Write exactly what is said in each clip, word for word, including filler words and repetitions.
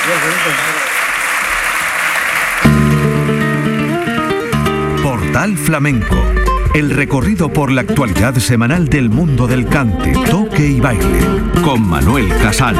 Portal Flamenco. El recorrido por la actualidad semanal del mundo del cante, toque y baile. Con Manuel Casal.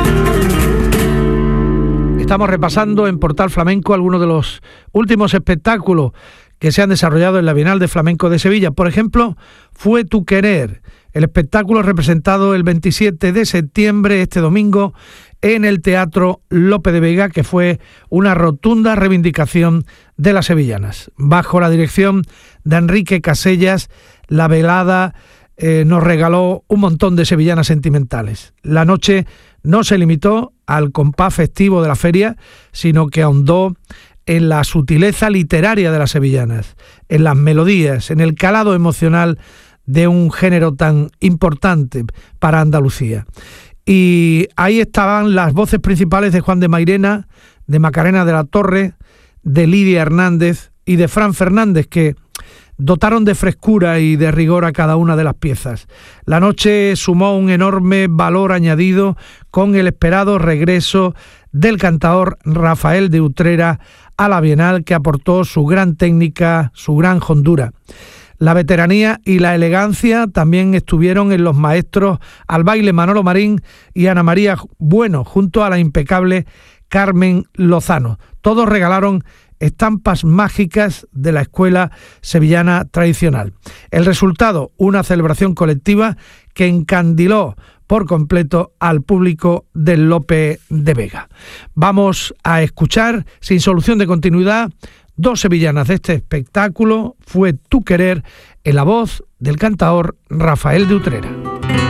Estamos repasando en Portal Flamenco algunos de los últimos espectáculos que se han desarrollado en la Bienal de Flamenco de Sevilla. Por ejemplo, Fue tu querer, el espectáculo representado el veintisiete de septiembre, este domingo, en el Teatro Lope de Vega, que fue una rotunda reivindicación de las sevillanas. Bajo la dirección de Enrique Casellas, la velada eh, nos regaló un montón de sevillanas sentimentales. La noche no se limitó al compás festivo de la feria, sino que ahondó en la sutileza literaria de las sevillanas, en las melodías, en el calado emocional de un género tan importante para Andalucía. Y ahí estaban las voces principales de Juan de Mairena, de Macarena de la Torre, de Lidia Hernández y de Fran Fernández, que dotaron de frescura y de rigor a cada una de las piezas. La noche sumó un enorme valor añadido con el esperado regreso del cantaor Rafael de Utrera a la Bienal, que aportó su gran técnica, su gran hondura. La veteranía y la elegancia también estuvieron en los maestros al baile Manolo Marín y Ana María Bueno, junto a la impecable Carmen Lozano. Todos regalaron estampas mágicas de la escuela sevillana tradicional. El resultado, una celebración colectiva que encandiló por completo al público del Lope de Vega. Vamos a escuchar, sin solución de continuidad, dos sevillanas de este espectáculo. Fue tu querer, en la voz del cantaor Rafael de Utrera.